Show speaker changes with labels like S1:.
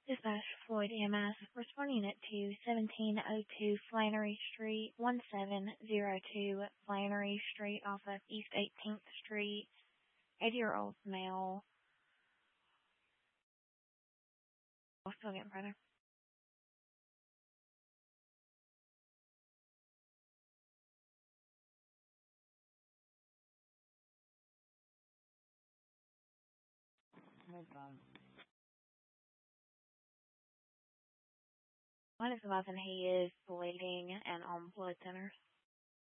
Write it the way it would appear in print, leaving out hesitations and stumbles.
S1: Dispatch Floyd EMS responding it to 1702 Flannery Street, 1702 Flannery Street off of East 18th Street. 80-year-old male. I'll still get brother. One is 11. He is bleeding and on blood thinners.